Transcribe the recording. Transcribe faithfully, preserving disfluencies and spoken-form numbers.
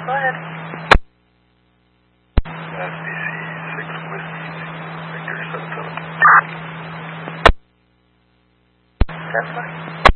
Go ahead. S B C six Whiskey, Victor seven seven. That's fine.